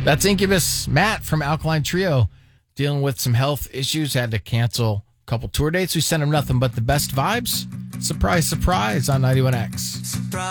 That's Incubus. Matt from Alkaline Trio dealing with some health issues, had to cancel a couple tour dates. We sent him nothing but the best vibes. Surprise, surprise on 91X.